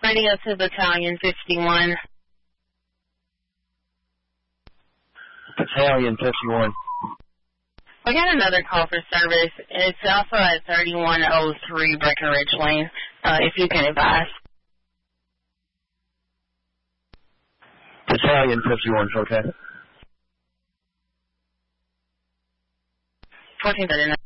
Radio to Battalion 51. Battalion 51. We got another call for service. It's also at 3103 Breckenridge Lane, if you can advise. Battalion 51, okay. 1439.